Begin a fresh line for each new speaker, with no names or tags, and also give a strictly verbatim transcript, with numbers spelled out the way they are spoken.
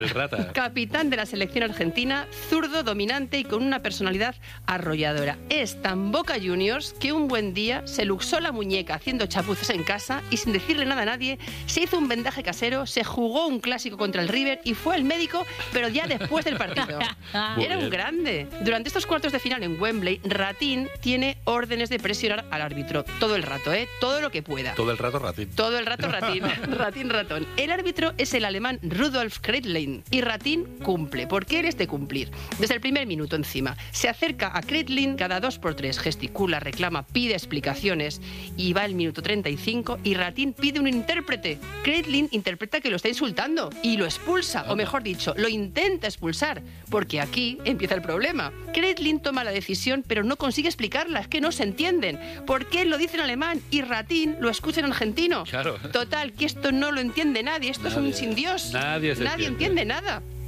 El Rata.
Capitán de la selección argentina, zurdo, dominante y con una personalidad arrolladora. Es tan Boca Juniors que un buen día se luxó la muñeca haciendo chapuzas en casa y sin decirle nada a nadie, se hizo un vendaje casero, se jugó un clásico contra el River y fue al médico, pero ya después del partido. Era un grande. Durante estos cuartos de final en Wembley, Ratín tiene órdenes de presionar al árbitro. Todo el rato, ¿eh? Todo lo que pueda.
Todo el rato Ratín.
Todo el rato Ratín. Ratín ratón. El árbitro es el alemán Rudolf Kreitlein. Y Ratín cumple, porque él es de cumplir. Desde el primer minuto encima. Se acerca a Kreitlein cada dos por tres, gesticula, reclama, pide explicaciones y va el minuto treinta y cinco y Ratín pide un intérprete. Kreitlein interpreta que lo está insultando y lo expulsa, o mejor dicho, lo intenta expulsar, porque aquí empieza el problema. Kreitlein toma la decisión, pero no consigue explicarla, es que no se entienden. ¿Por qué él lo dice en alemán y Ratín lo escucha en argentino?
Claro.
Total, que esto no lo entiende nadie, esto
Nadie.
es un sin Dios.
Nadie se
Nadie
entiende.
entiende nada.